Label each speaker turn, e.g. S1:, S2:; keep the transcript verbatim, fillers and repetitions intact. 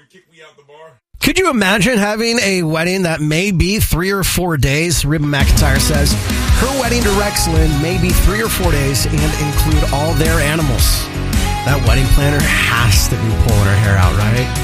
S1: Could you imagine having a wedding that may be three or four days? Reba McEntire says her wedding to Rexland may be three or four days and include all their animals. That wedding planner has to be pulling her hair out, right?